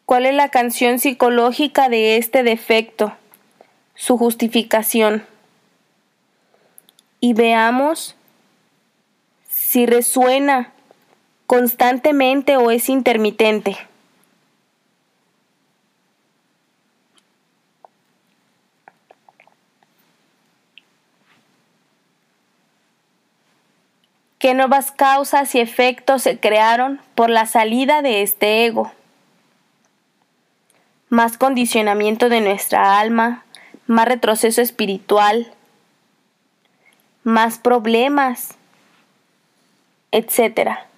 ¿Cuál es la canción psicológica de este defecto? Su justificación. Y veamos si resuena constantemente o es intermitente. ¿Qué nuevas causas y efectos se crearon por la salida de este ego? Más condicionamiento de nuestra alma, más retroceso espiritual, más problemas, etc.